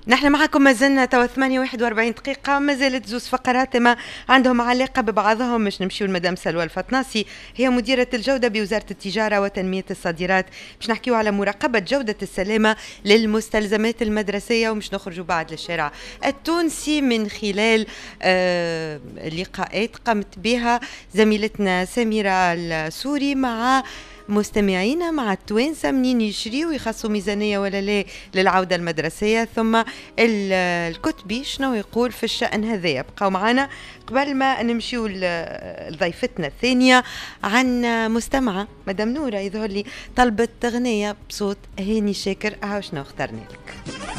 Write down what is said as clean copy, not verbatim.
نحن معكم ما زلنا توا 8:41 دقيقة، ما زالت زوز فقرات ما عندهم علاقة ببعضهم. مش نمشيو لمدام سلوى الفطناسي، هي مديرة الجودة بوزارة التجارة وتنمية الصادرات، باش نحكيو على مراقبة جودة السلامة للمستلزمات المدرسية، ومش نخرجوا بعد للشارع التونسي من خلال لقاءات قامت بها زميلتنا سميرة السوري مع مستمعينا، مع التوانسة منين يشريوا ويخصوا ميزانية ولا لا للعودة المدرسية. ثم الكتبي شنو يقول في الشأن هذا. بقوا معنا قبل ما نمشيو لضيفتنا الثانية عن مستمعة مدام نورة يظهر لي طلبت أغنية بصوت هاني شاكر. شنو اخترنا لك؟